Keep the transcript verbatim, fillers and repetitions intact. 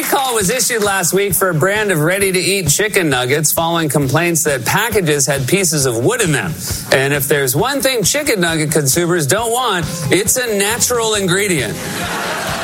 recall was issued last week for a brand of ready-to-eat chicken nuggets following complaints that packages had pieces of wood in them. And if there's one thing chicken nugget consumers don't want, it's a natural ingredient.